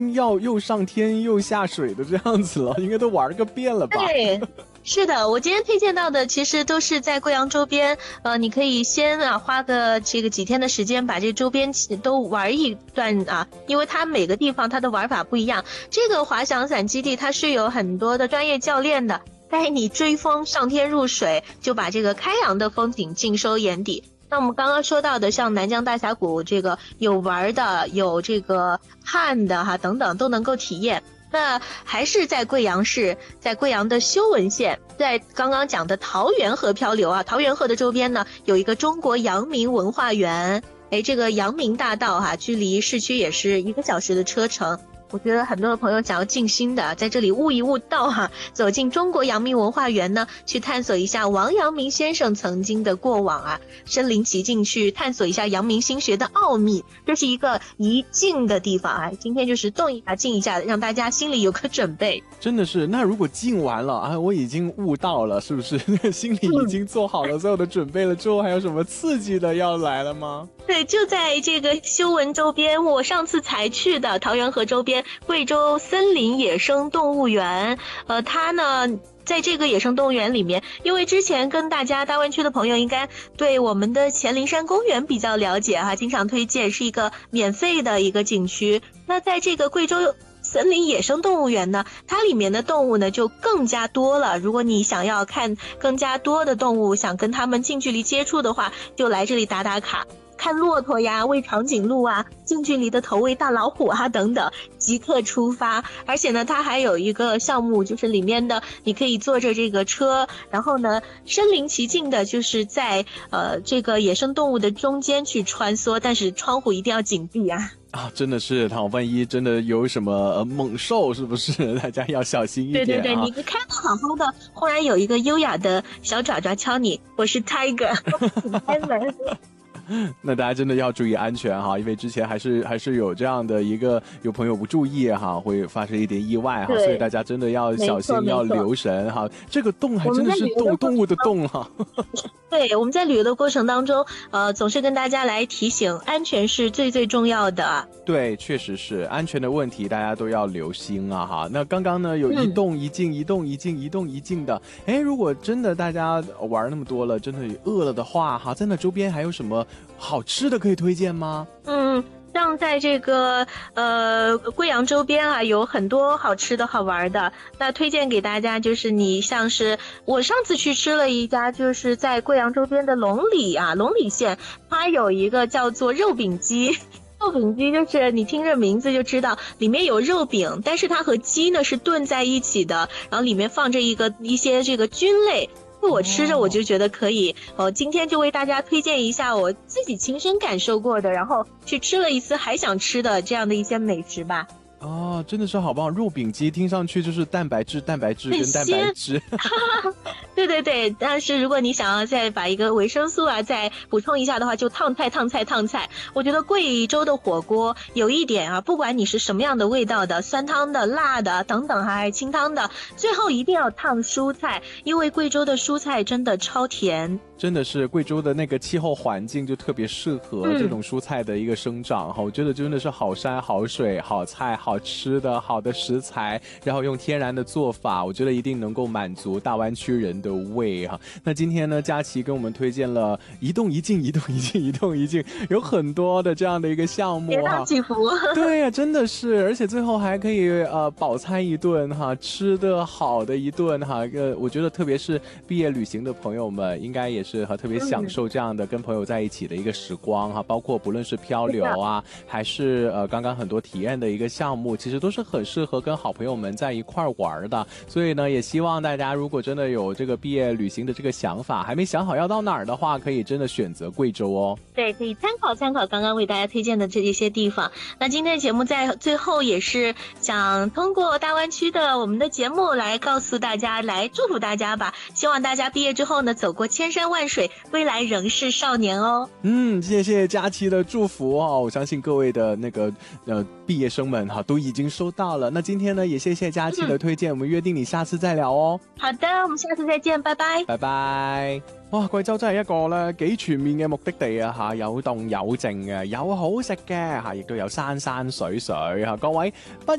要又上天又下水的这样子了，应该都玩个遍了吧？ 对，是的，我今天推荐到的其实都是在贵阳周边，你可以先花个这个几天的时间把这周边都玩一段啊，因为它每个地方它的玩法不一样。这个滑翔伞基地它是有很多的专业教练的，带你追风上天入水，就把这个开阳的风景尽收眼底。那我们刚刚说到的，像南疆大峡谷这个有玩的，有这个看的哈等等都能够体验。那还是在贵阳市，在贵阳的修文县，在刚刚讲的桃源河漂流啊，桃源河的周边呢有一个中国阳明文化园，这个阳明大道距离市区也是1个小时的车程。我觉得很多的朋友想要静心的，在这里悟一悟道走进中国阳明文化园呢，去探索一下王阳明先生曾经的过往身临其境去探索一下阳明心学的奥秘，这是一个一静的地方今天就是动一下静一下，让大家心里有个准备。 真的是，那如果静完了我已经悟到了，是不是心里已经做好了所有的准备了之后，还有什么刺激的要来了吗？ 对，就在这个修文周边，我上次才去的桃源河周边贵州森林野生动物园，它呢在这个野生动物园里面，因为之前跟大湾区的朋友应该对我们的黔灵山公园比较了解经常推荐，是一个免费的一个景区。那在这个贵州森林野生动物园呢，它里面的动物呢就更加多了。如果你想要看更加多的动物，想跟它们近距离接触的话，就来这里打打卡。看骆驼呀，喂长颈鹿近距离的投喂大老虎等等，即刻出发。而且呢，它还有一个项目，就是里面的你可以坐着这个车，然后呢，身临其境的，就是在这个野生动物的中间去穿梭，但是窗户一定要紧闭真的是，万一真的有什么猛兽，是不是大家要小心一点？ 对，你开得好好的，忽然有一个优雅的小爪爪敲你，我是 Tiger， 开门。 那大家真的要注意安全因为之前还是有这样的一个有朋友不注意会发生一点意外所以大家真的要小心，要留神这个洞还真的是动物的洞对，我们在旅游的过程当中总是跟大家来提醒，安全是最最重要的。 对，确实是安全的问题，大家都要留心那刚刚呢有一动一静一动一静一动一静的如果真的大家玩那么多了，真的饿了的话在那周边还有什么好吃的可以推荐吗？ 像在这个贵阳周边有很多好吃的好玩的，那推荐给大家就是你像是我上次去吃了一家，就是在贵阳周边的龙里县，它有一个叫做肉饼鸡。肉饼鸡就是你听着名字就知道里面有肉饼，但是它和鸡呢是炖在一起的，然后里面放着一些这个菌类。我吃着我就觉得可以，今天就为大家推荐一下我自己亲身感受过的，然后去吃了一次还想吃的这样的一些美食吧。 真的是好棒！肉饼鸡听上去就是蛋白质跟蛋白质。 对，但是如果你想要再把一个维生素再补充一下的话，就烫菜。我觉得贵州的火锅有一点不管你是什么样的味道的，酸汤的、辣的等等还是清汤的，最后一定要烫蔬菜，因为贵州的蔬菜真的超甜。 真的是贵州的那个气候环境就特别适合这种蔬菜的一个生长我觉得真的是好山好水好菜好吃的好的食材，然后用天然的做法，我觉得一定能够满足大湾区人的胃那今天呢，佳琪跟我们推荐了一动一静一动一静一动一静，有很多的这样的一个项目起伏。 对呀，真的是，而且最后还可以饱餐一顿吃的好的一顿我觉得特别是毕业旅行的朋友们应该也是特别享受这样的跟朋友在一起的一个时光包括不论是漂流还是刚刚很多体验的一个项目，其实都是很适合跟好朋友们在一块玩的。所以呢，也希望大家如果真的有这个毕业旅行的这个想法，还没想好要到哪儿的话，可以真的选择贵州哦。 对，可以参考刚刚为大家推荐的这一些地方。那今天的节目在最后也是想通过大湾区的我们的节目来告诉大家，来祝福大家吧。希望大家毕业之后呢，走过千山万换水，归来仍是少年哦。 谢谢佳琪的祝福我相信各位的那个毕业生们都已经收到了。那今天呢，也謝謝佳琪的推薦，我們約定你下次再聊哦。 好的，我們下次再見，拜拜。 拜拜。哇，貴州真係一個咧幾全面嘅目的地啊，有動有靜嘅，有好食嘅亦都有山山水水各位不